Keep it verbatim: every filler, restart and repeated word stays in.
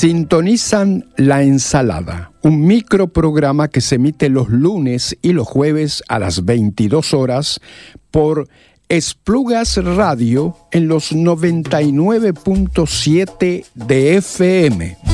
Sintonizan La Ensalada, un microprograma que se emite los lunes y los jueves a las veintidós horas por Esplugas Radio en los noventa y nueve punto siete de F M.